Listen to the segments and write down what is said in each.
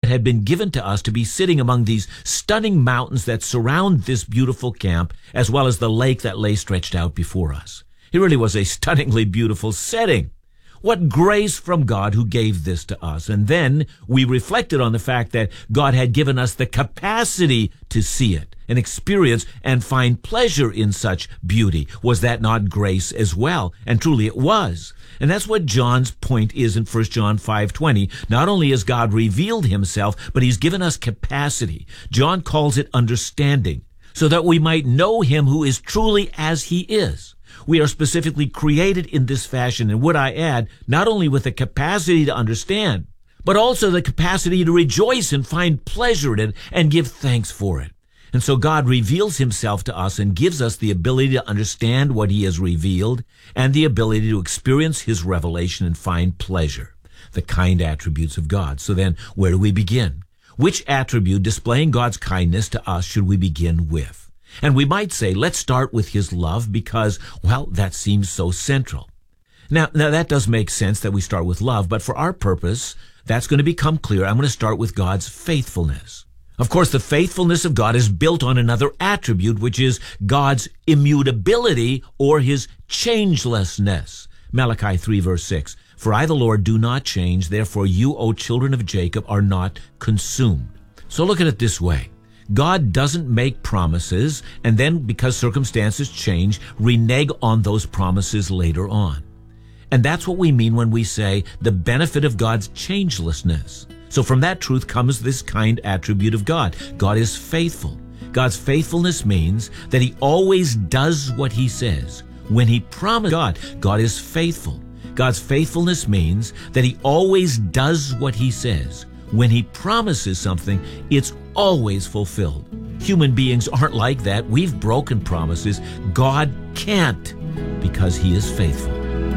had been given to us to be sitting among these stunning mountains that surround this beautiful camp, as well as the lake that lay stretched out before us. It really was a stunningly beautiful setting. What grace from God who gave this to us. And then we reflected on the fact that God had given us the capacity to see it and experience and find pleasure in such beauty. Was that not grace as well? And truly it was. And that's what John's point is in 1 John 5:20. Not only has God revealed himself, but he's given us capacity. John calls it understanding, so that we might know him who is truly as he is. We are specifically created in this fashion, and would I add, not only with the capacity to understand, but also the capacity to rejoice and find pleasure in it and give thanks for it. And so God reveals himself to us and gives us the ability to understand what he has revealed and the ability to experience his revelation and find pleasure, the kind attributes of God. So then, where do we begin? Which attribute displaying God's kindness to us should we begin with? And we might say, let's start with his love because, well, that seems so central. Now that does make sense that we start with love, but for our purpose, that's going to become clear. I'm going to start with God's faithfulness. Of course, the faithfulness of God is built on another attribute, which is God's immutability or his changelessness. Malachi 3 verse 6. For I, the Lord, do not change. Therefore you, O children of Jacob, are not consumed. So look at it this way. God doesn't make promises and then, because circumstances change, renege on those promises later on. And that's what we mean when we say the benefit of God's changelessness. So from that truth comes this kind attribute of God. God is faithful. God's faithfulness means that he always does what he says. When he promised God is faithful. God's faithfulness means that he always does what he says. When he promises something, it's always fulfilled. Human beings aren't like that. We've broken promises. God can't, because he is faithful.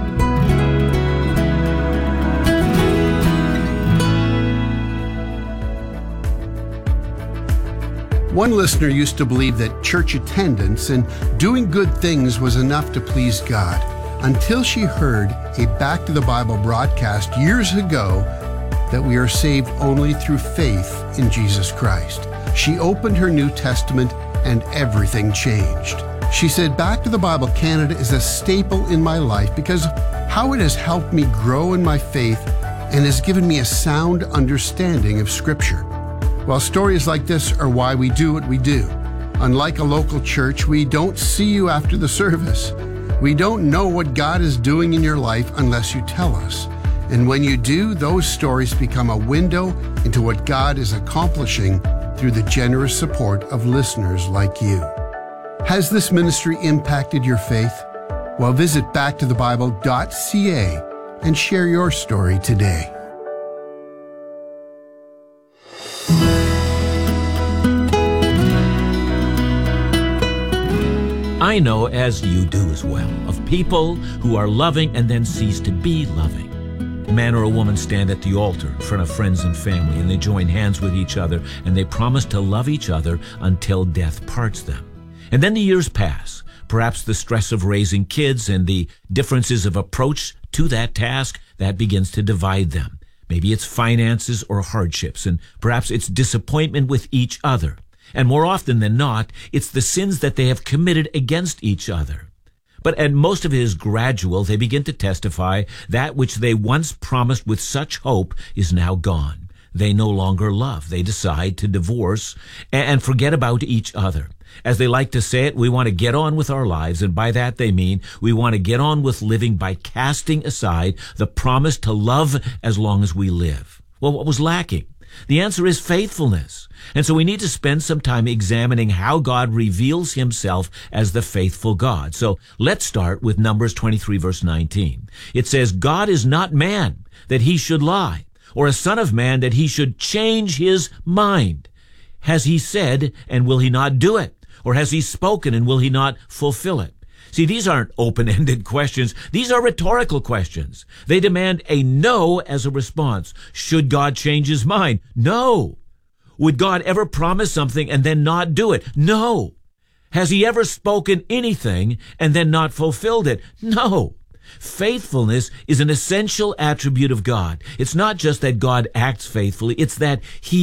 One listener used to believe that church attendance and doing good things was enough to please God, until she heard a Back to the Bible broadcast years ago that we are saved only through faith in Jesus Christ. She opened her New Testament and everything changed. She said, Back to the Bible Canada is a staple in my life because how it has helped me grow in my faith and has given me a sound understanding of Scripture. Well, stories like this are why we do what we do. Unlike a local church, we don't see you after the service. We don't know what God is doing in your life unless you tell us. And when you do, those stories become a window into what God is accomplishing through the generous support of listeners like you. Has this ministry impacted your faith? Well, visit backtothebible.ca and share your story today. I know, as you do as well, of people who are loving and then cease to be loving. A man or a woman stand at the altar in front of friends and family, and they join hands with each other, and they promise to love each other until death parts them. And then the years pass. Perhaps the stress of raising kids and the differences of approach to that task, that begins to divide them. Maybe it's finances or hardships, and perhaps it's disappointment with each other. And more often than not, it's the sins that they have committed against each other. And most of it is gradual. They begin to testify that which they once promised with such hope is now gone. They no longer love. They decide to divorce and forget about each other. As they like to say it, we want to get on with our lives, and by that they mean we want to get on with living by casting aside the promise to love as long as we live. Well, what was lacking? The answer is faithfulness. And so we need to spend some time examining how God reveals himself as the faithful God. So let's start with Numbers 23 verse 19. It says, God is not man that he should lie, or a son of man that he should change his mind. Has he said, and will he not do it? Or has he spoken, and will he not fulfill it? See, these aren't open-ended questions. These are rhetorical questions. They demand a no as a response. Should God change his mind? No. Would God ever promise something and then not do it? No. Has he ever spoken anything and then not fulfilled it? No. Faithfulness is an essential attribute of God. It's not just that God acts faithfully, it's that he